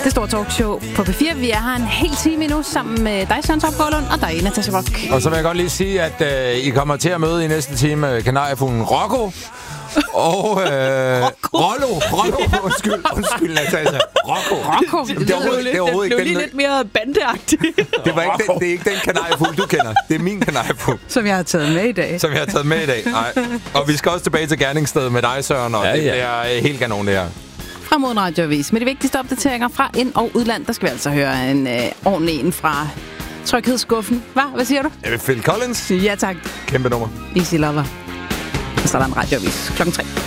Det store talkshow på P4. Vi er her en hel time nu sammen med dig, Søren Topgaard, og dig, Natasha Rock. Og så vil jeg godt lige sige, at I kommer til at møde i næste time kanariefuglen Rocco. Og Rollo. Undskyld, Natasha. Rocco. Det blev lige lidt mere bandeagtigt. Det er ikke den kanariefugl, du kender. Det er min kanariefugl. Som jeg har taget med i dag. Nej. Og vi skal også tilbage til gerningsstedet med dig, Søren, og det er helt kanon, det her. Frem mod en radioavis. Med de vigtigste opdateringer fra ind- og udland, der skal vi altså høre en ordentlig en fra tryghedsskuffen. Hvad siger du? Phil Collins. Ja, tak. Kæmpe nummer. Easy Lover. Så er der en radioavis 3:00.